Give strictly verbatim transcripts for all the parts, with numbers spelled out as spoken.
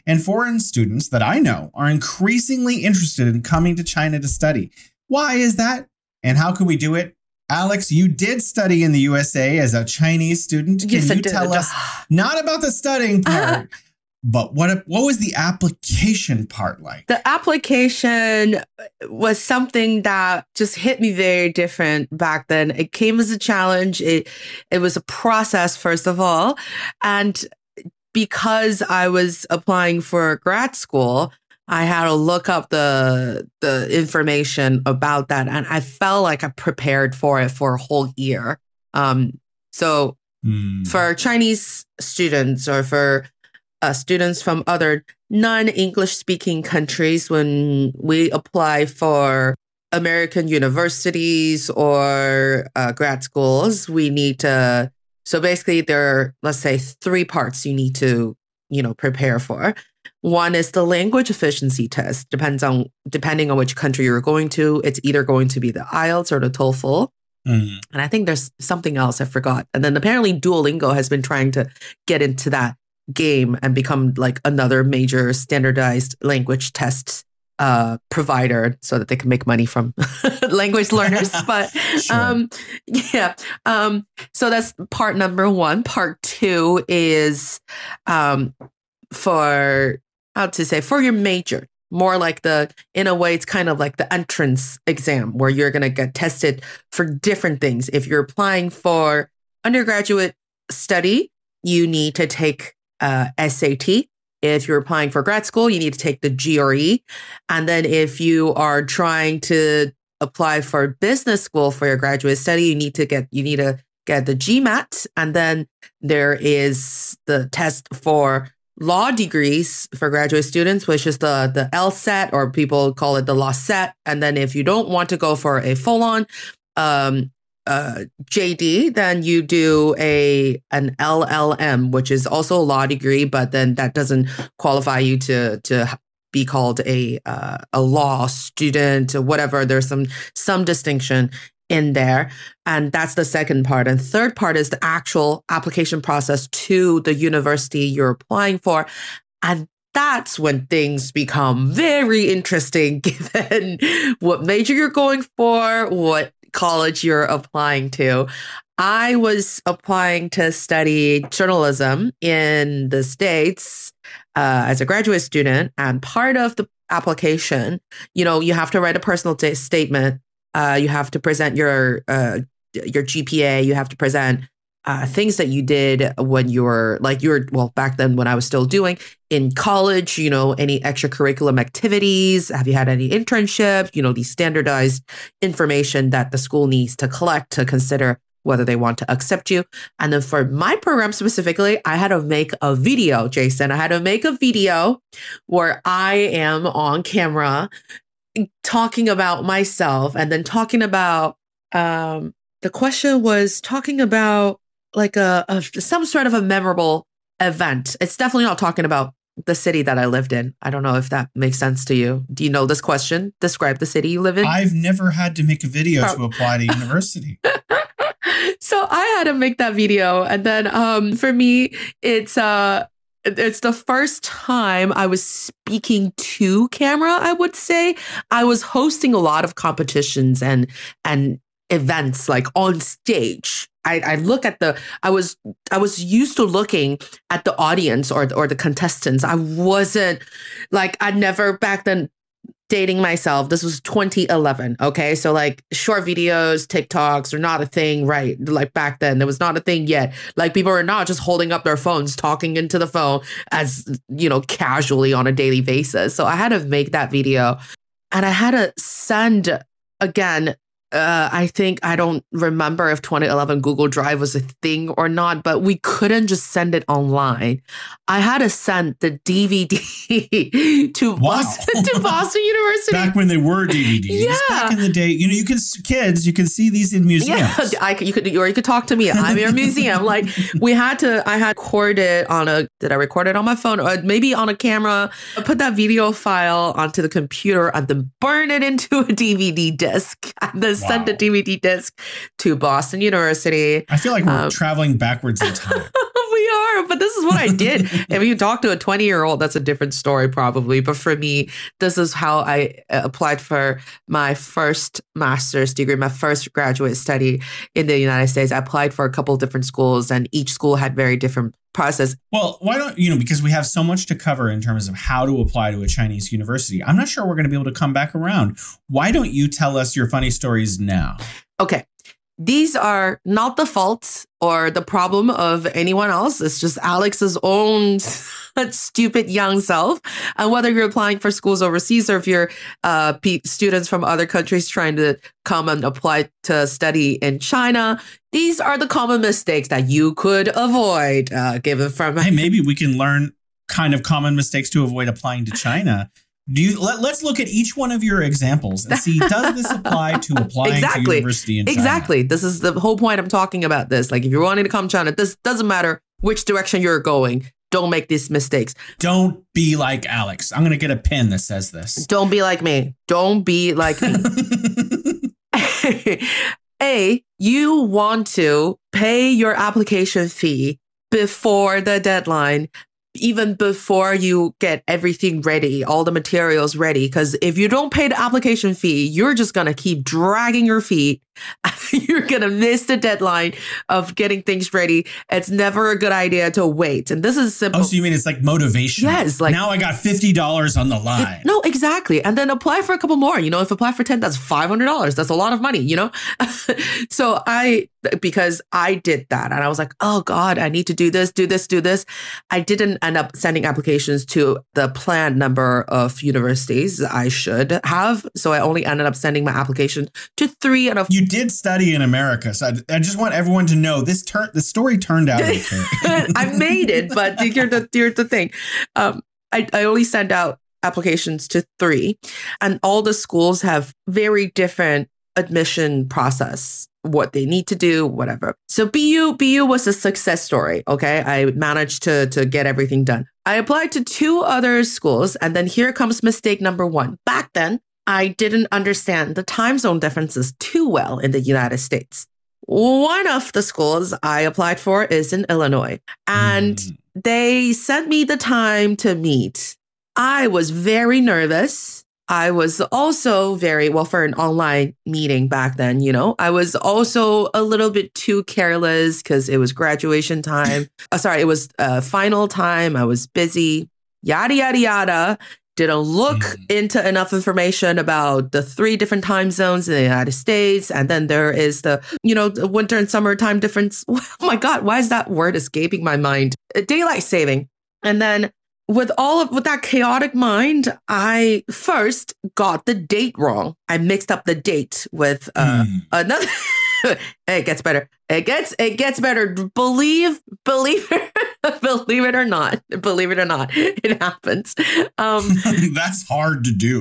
and foreign students that I know are increasingly interested in coming to China to study. Why is that? And how can we do it? Alex, you did study in the U S A as a Chinese student. Can Yes, I you did. tell us not about the studying part, but what what was the application part like? The application was something that just hit me very different back then. It came as a challenge. It it was a process, first of all. And because I was applying for grad school, I had to look up the the information about that. And I felt like I prepared for it for a whole year. Um, so mm. for Chinese students or for uh, students from other non-English speaking countries, when we apply for American universities or uh, grad schools, we need to, so basically there are, let's say, three parts you need to, you know, prepare for. One is the language efficiency test. Depends on, depending on which country you're going to, it's either going to be the I E L T S or the TOEFL. Mm. And I think there's something else I forgot. And then apparently Duolingo has been trying to get into that game and become like another major standardized language test uh, provider so that they can make money from language learners. But sure. um, yeah, um, so that's part number one. Part two is um, for, how to say, for your major. More like the, in a way, it's kind of like the entrance exam where you're going to get tested for different things. If you're applying for undergraduate study, you need to take uh, S A T. If you're applying for grad school, you need to take the G R E. And then if you are trying to apply for business school for your graduate study, you need to get, you need to get the GMAT. And then there is the test for law degrees for graduate students, which is the, the LSAT, or people call it the LawCET. And then if you don't want to go for a full-on um, uh, J D, then you do a an L L M, which is also a law degree, but then that doesn't qualify you to to be called a uh, a law student or whatever. There's some some distinction in there. And that's the second part. And third part is the actual application process to the university you're applying for. And that's when things become very interesting, given what major you're going for, what college you're applying to. I was applying to study journalism in the States uh, as a graduate student. And part of the application, you know, you have to write a personal t- statement. Uh, you have to present your uh, your G P A. You have to present uh, things that you did when you were like you were well back then when I was still doing in college. You know, any extracurricular activities? Have you had any internships? You know, the standardized information that the school needs to collect to consider whether they want to accept you. And then for my program specifically, I had to make a video, Jason. I had to make a video where I am on camera talking about myself, and then talking about um the question was talking about like a, a some sort of a memorable event. It's definitely not talking about the city that I lived in. I don't know if that makes sense to you. Do you know this question? Describe the city you live in. I've never had to make a video oh. to apply to university. So I had to make that video, and then um for me it's uh it's the first time I was speaking to camera, I would say. I was hosting a lot of competitions and and events like on stage. I, I look at the, I was I was used to looking at the audience or, or the contestants. I wasn't like, I never back then, dating myself, this was twenty eleven, okay? So like short videos, TikToks are not a thing, right? Like back then, there was not a thing yet. Like people are not just holding up their phones, talking into the phone as, you know, casually on a daily basis. So I had to make that video, and I had to send, again, Uh, I think, I don't remember if twenty eleven Google Drive was a thing or not, but we couldn't just send it online. I had to send the D V D to wow. Boston to Boston University. Back when they were D V Ds. Yeah. Back in the day, you know, you can, kids, you can see these in museums. Yeah, I, you could, or you could talk to me. I'm your museum. Like we had to, I had recorded on a, did I record it on my phone or maybe on a camera? I put that video file onto the computer and then burn it into a D V D disc and then wow. send the D V D disc to Boston University. I feel like we're um, traveling backwards in time. we are, but this is what I did. If you talk to a twenty year old, that's a different story probably. But for me, this is how I applied for my first master's degree, my first graduate study in the United States. I applied for a couple of different schools, and each school had very different process. Well, why don't, you know, because we have so much to cover in terms of how to apply to a Chinese university. I'm not sure we're going to be able to come back around. Why don't you tell us your funny stories now? Okay. These are not the fault or the problem of anyone else. It's just Alex's own stupid young self. And whether you're applying for schools overseas or if you're uh, p- students from other countries trying to come and apply to study in China, these are the common mistakes that you could avoid, uh, given from... Hey, maybe we can learn kind of common mistakes to avoid applying to China. Do you, let, let's look at each one of your examples and see, does this apply to applying exactly. to university in China? Exactly. This is the whole point I'm talking about this. Like, if you're wanting to come to China, this doesn't matter which direction you're going. Don't make these mistakes. Don't be like Alex. I'm going to get a pin that says this. Don't be like me. Don't be like me. A, you want to pay your application fee before the deadline, even before you get everything ready, all the materials ready. Because if you don't pay the application fee, you're just going to keep dragging your feet. You're going to miss the deadline of getting things ready. It's never a good idea to wait. And this is simple. Oh, so you mean it's like motivation? Yes. Like, now I got fifty dollars on the line. It, no, exactly. And then apply for a couple more. You know, if apply for ten, that's five hundred dollars. That's a lot of money, you know? So I, because I did that and I was like, oh God, I need to do this, do this, do this. I didn't end up sending applications to the planned number of universities I should have. So I only ended up sending my application to three out of... You did study in America. So I, I just want everyone to know this turn, the story turned out okay. I made it, but here's the, here's the thing. Um, I, I only sent out applications to three, and all the schools have very different admission process, what they need to do, whatever. So B U, B U was a success story. Okay. I managed to, to get everything done. I applied to two other schools, and then here comes mistake number one. Back then, I didn't understand the time zone differences too well in the United States. One of the schools I applied for is in Illinois, and mm. they sent me the time to meet. I was very nervous. I was also very, well, for an online meeting back then, you know, I was also a little bit too careless because it was graduation time. oh, sorry, it was uh, final time. I was busy, yada, yada, yada. Didn't look mm. into enough information about the three different time zones in the United States. And then there is the, you know, the winter and summer time difference. Oh my God, why is that word escaping my mind? Daylight saving. And then with all of, with that chaotic mind, I first got the date wrong. I mixed up the date with uh, mm. another. It gets better. It gets, it gets better. Believe, believe it. Believe it or not, believe it or not, it happens. Um, That's hard to do.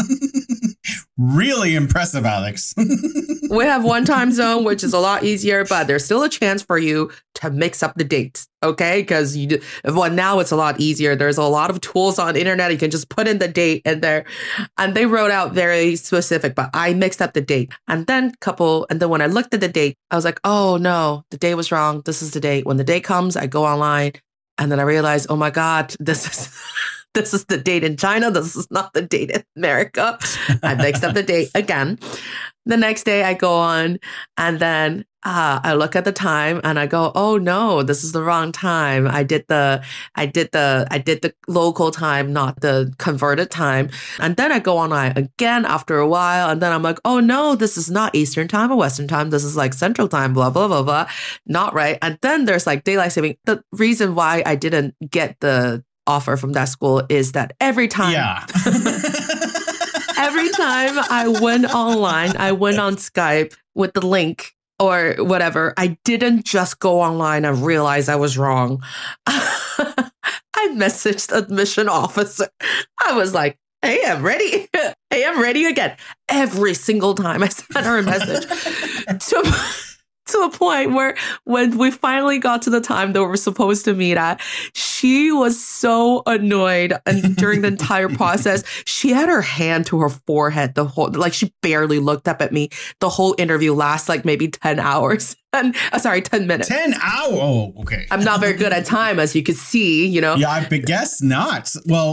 Really impressive, Alex. We have one time zone, which is a lot easier, but there's still a chance for you to mix up the dates. Okay, because you, well, now it's a lot easier. There's a lot of tools on the internet. You can just put in the date and there, and they wrote out very specific, but I mixed up the date. And then couple, and then when I looked at the date, I was like, oh no, the date was wrong. This is the date. When the date comes, I go online, and then I realized, oh my God, this is this is the date in China. This is not the date in America. I mixed up the date again. The next day I go on, and then uh, I look at the time and I go, oh no, this is the wrong time. I did the, I did the, I did the local time, not the converted time. And then I go online again after a while, and then I'm like, oh no, this is not Eastern time or Western time. This is like Central time, blah, blah, blah, blah. Not right. And then there's like daylight saving. The reason why I didn't get the offer from that school is that every time. Yeah. Every time I went online, I went on Skype with the link or whatever. I didn't just go online and realize I was wrong. I messaged the admission officer. I was like, hey, I'm ready. Hey, I'm ready again. Every single time I sent her a message. to, to the point where when we finally got to the time that we were supposed to meet at, she was so annoyed. And during the entire process, she had her hand to her forehead the whole, like she barely looked up at me. The whole interview lasts like maybe ten hours. And uh, sorry, ten minutes. ten hours? Oh, okay. I'm not very good at time, as you could see, you know. Yeah, I guess not. Well,